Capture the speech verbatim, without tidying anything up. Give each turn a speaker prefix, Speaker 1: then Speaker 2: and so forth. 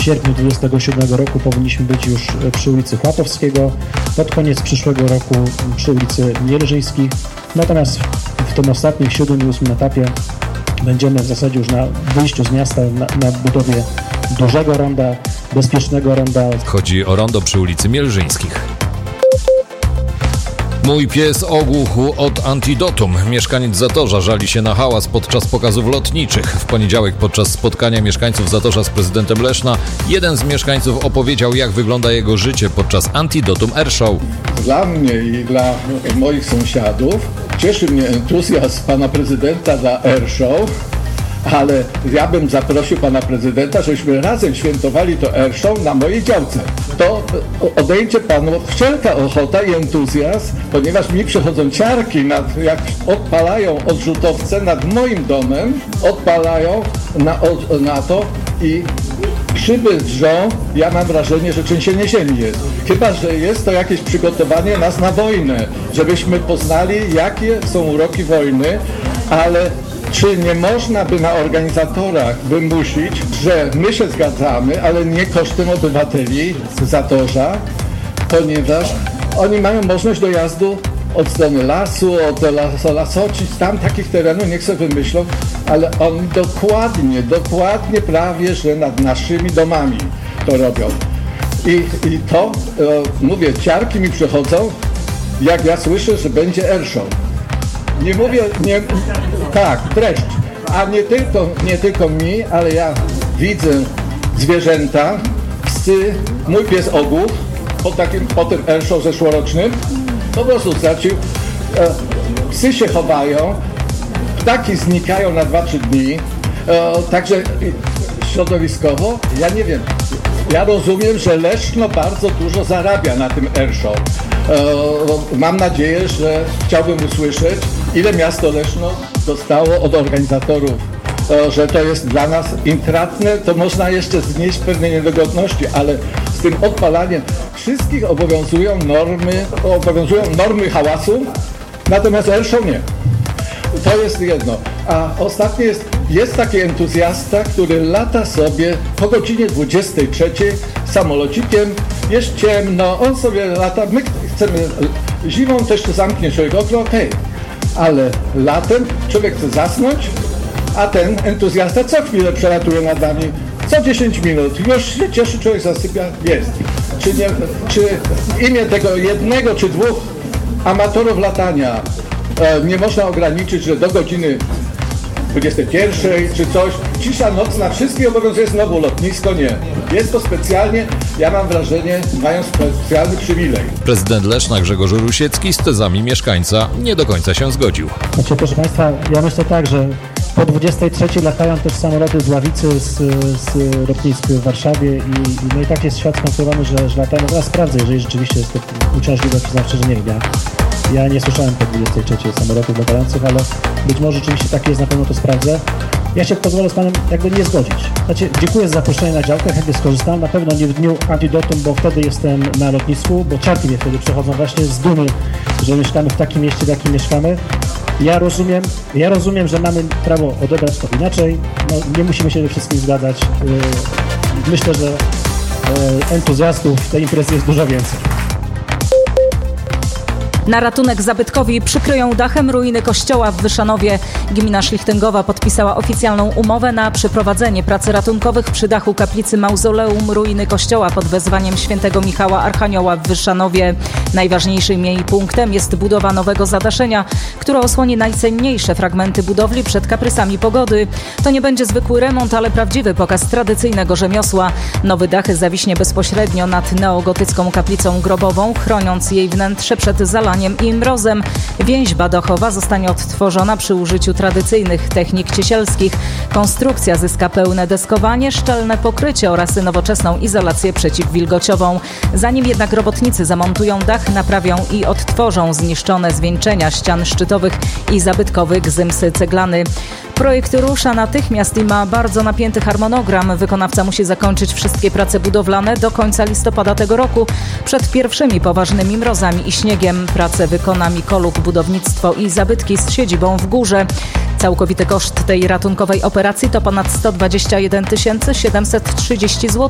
Speaker 1: w sierpniu dwudziestego siódmego roku powinniśmy być już przy ulicy Chłatowskiego, pod koniec przyszłego roku przy ulicy Mierzyńskich. Natomiast w tym ostatnim, siódmym i ósmym etapie będziemy w zasadzie już na wyjściu z miasta, na, na budowie dużego ronda, bezpiecznego ronda.
Speaker 2: Chodzi o rondo przy ulicy Mielżyńskich. Mój pies ogłuchł od antidotum. Mieszkaniec Zatorza żali się na hałas podczas pokazów lotniczych. W poniedziałek podczas spotkania mieszkańców Zatorza z prezydentem Leszna jeden z mieszkańców opowiedział, jak wygląda jego życie podczas Antidotum Airshow.
Speaker 3: Dla mnie i dla moich sąsiadów cieszy mnie entuzjazm pana prezydenta dla Airshow, ale ja bym zaprosił pana prezydenta, żebyśmy razem świętowali to Airshow na mojej działce. To odejdzie panu wszelka ochota i entuzjazm, ponieważ mi przychodzą ciarki, nad, jak odpalają odrzutowce nad moim domem, odpalają na, od, na to i szyby drżą. Ja mam wrażenie, że trzęsienie ziemi jest. Chyba że jest to jakieś przygotowanie nas na wojnę, żebyśmy poznali, jakie są uroki wojny, ale czy nie można by na organizatorach wymusić, że my się zgadzamy, ale nie kosztem obywateli Zatorza, ponieważ oni mają możliwość dojazdu od strony lasu, od las, lasocic, tam takich terenów niech sobie wymyślą, ale oni dokładnie, dokładnie prawie, że nad naszymi domami to robią. I, i to, e, mówię, ciarki mi przychodzą, jak ja słyszę, że będzie Airshow. Nie mówię, nie, tak, dreszcz, a nie tylko, nie tylko mi, ale ja widzę zwierzęta, psy, mój pies ogłuch po takim, po tym Airshow zeszłorocznym, po prostu stracił, e, psy się chowają, ptaki znikają na dwa trzy dni, e, także środowiskowo, ja nie wiem, ja rozumiem, że Leszno bardzo dużo zarabia na tym Airshow. E, mam nadzieję, że chciałbym usłyszeć, ile miasto Leszno dostało od organizatorów, e, że to jest dla nas intratne, to można jeszcze znieść pewne niedogodności, ale z tym odpalaniem wszystkich obowiązują normy, obowiązują normy hałasu, natomiast Airshow nie. To jest jedno. A ostatnie jest, jest taki entuzjasta, który lata sobie po godzinie dwudziestej trzeciej samolocikiem, jest ciemno, on sobie lata, my chcemy, zimą też zamknie człowiek okno, okej, okay. Ale latem człowiek chce zasnąć, a ten entuzjasta co chwilę przelatuje nad nami, co dziesięć minut, już się cieszy, człowiek zasypia, jest. Czy, nie, czy w imię tego jednego czy dwóch amatorów latania e, nie można ograniczyć, że do godziny dwudziestej pierwszej czy coś, cisza nocna, wszystkich obowiązuje znowu lotnisko, nie. Jest to specjalnie, ja mam wrażenie, mają specjalny przywilej.
Speaker 2: Prezydent Leszna Grzegorz Rusiecki z tezami mieszkańca nie do końca się zgodził.
Speaker 1: Znaczy, proszę Państwa, ja myślę tak, że po dwudziestej trzeciej latają też samoloty z Ławicy, z, z lotnisk w Warszawie i, i, no i tak jest świat skonstruowany, że, że latają. Ja sprawdzę, jeżeli rzeczywiście jest to uciążliwe, to znaczy, że nie wiem. Ja, ja nie słyszałem po dwudziestej trzeciej samolotów latających, ale być może rzeczywiście tak jest, na pewno to sprawdzę. Ja się pozwolę z Panem jakby nie zgodzić. Znaczy, dziękuję za zaproszenie na działkę, chętnie skorzystam. Na pewno nie w dniu Antidotum, bo wtedy jestem na lotnisku, bo ciarki mnie wtedy przechodzą właśnie z dumy, że mieszkamy w takim mieście, w jakim mieszkamy. Ja rozumiem, ja rozumiem, że mamy prawo odebrać to inaczej. No, nie musimy się we wszystkim zgadzać. Myślę, że entuzjastów tej imprezy jest dużo więcej.
Speaker 4: Na ratunek zabytkowi przykryją dachem ruiny kościoła w Wyszanowie. Gmina Szlichtyngowa podpisała oficjalną umowę na przeprowadzenie prac ratunkowych przy dachu kaplicy Mauzoleum ruiny kościoła pod wezwaniem świętego Michała Archanioła w Wyszanowie. Najważniejszym jej punktem jest budowa nowego zadaszenia, które osłoni najcenniejsze fragmenty budowli przed kaprysami pogody. To nie będzie zwykły remont, ale prawdziwy pokaz tradycyjnego rzemiosła. Nowy dach zawiśnie bezpośrednio nad neogotycką kaplicą grobową, chroniąc jej wnętrze przed zalaniem i mrozem. Więźba dachowa zostanie odtworzona przy użyciu tradycyjnych technik ciesielskich. Konstrukcja zyska pełne deskowanie, szczelne pokrycie oraz nowoczesną izolację przeciwwilgociową. Zanim jednak robotnicy zamontują dach, naprawią i odtworzą zniszczone zwieńczenia ścian szczytowych i zabytkowych zymsy ceglany. Projekt rusza natychmiast i ma bardzo napięty harmonogram. Wykonawca musi zakończyć wszystkie prace budowlane do końca listopada tego roku, przed pierwszymi poważnymi mrozami i śniegiem. Pracę wykona Mikoluk Budownictwo i Zabytki z siedzibą w Górze. Całkowity koszt tej ratunkowej operacji to ponad sto dwadzieścia jeden tysięcy siedemset trzydzieści złotych.